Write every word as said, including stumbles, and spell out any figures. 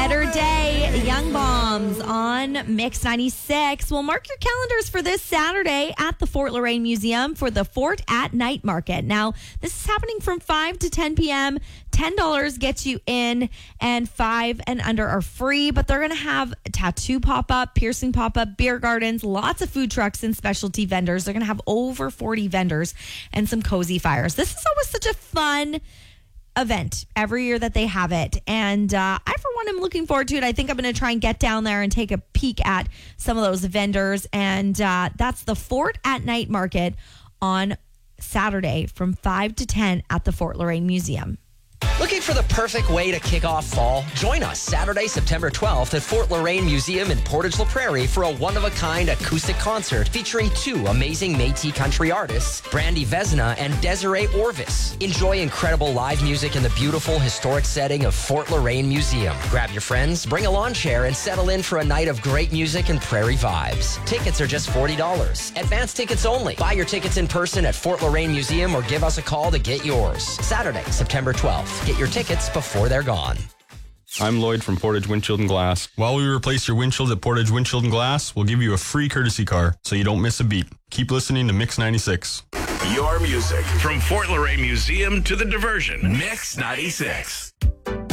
Better Day, Young Bombs on Mix ninety-six. Well, mark your calendars for this Saturday at the Fort Loraine Museum for the Fort at Night Market. Now, this is happening from five to ten p.m. ten dollars gets you in, and five and under are free, but they're going to have a tattoo pop-up, piercing pop-up, beer gardens, lots of food trucks and specialty vendors. They're going to have over forty vendors and some cozy fires. This is always such a fun event every year that they have it, and uh, I for one am looking forward to it. I think I'm going to try and get down there and take a peek at some of those vendors, and uh, that's the Fort at Night Market on Saturday from five to ten at the Fort Loraine Museum. Looking for the perfect way to kick off fall? Join us Saturday, September twelfth at Fort Loraine Museum in Portage La Prairie for a one-of-a-kind acoustic concert featuring two amazing Métis country artists, Brandy Vesna and Desiree Orvis. Enjoy incredible live music in the beautiful historic setting of Fort Loraine Museum. Grab your friends, bring a lawn chair, and settle in for a night of great music and prairie vibes. Tickets are just forty dollars. Advance tickets only. Buy your tickets in person at Fort Loraine Museum or give us a call to get yours. Saturday, September twelfth. Get your tickets before they're gone. I'm Lloyd from Portage Windshield and Glass. While we replace your windshield at Portage Windshield and Glass, we'll give you a free courtesy car so you don't miss a beat. Keep listening to Mix ninety-six. Your music from Fort Loraine Museum to the diversion. Mix ninety-six.